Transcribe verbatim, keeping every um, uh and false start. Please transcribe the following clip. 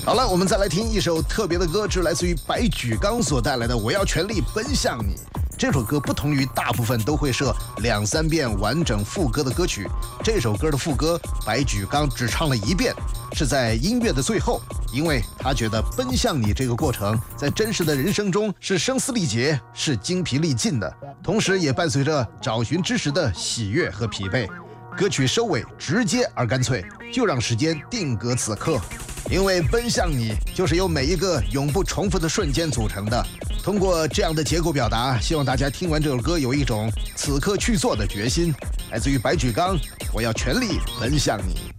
好了，我们再来听一首特别的歌，是来自于白举纲所带来的《我要全力奔向你》。这首歌不同于大部分都会设两三遍完整副歌的歌曲，这首歌的副歌白举纲只唱了一遍，是在音乐的最后，因为他觉得奔向你这个过程在真实的人生中是声嘶力竭，是精疲力尽的，同时也伴随着找寻之时的喜悦和疲惫。歌曲收尾直接而干脆，就让时间定格此刻，因为奔向你就是由每一个永不重复的瞬间组成的。通过这样的结构表达，希望大家听完这首歌有一种此刻去做的决心。来自于白举纲，我要全力奔向你。